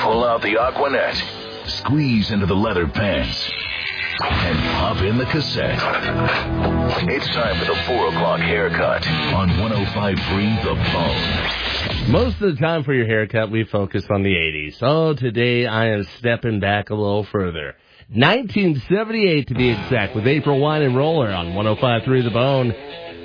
Pull out the Aquanet, squeeze into the leather pants, and pop in the cassette. It's time for the 4 o'clock haircut on 105.3 The Bone. Most of the time for your haircut, we focus on the 80s. So today I am stepping back a little further. 1978 to be exact, with April Wine and Roller on 105.3 The Bone.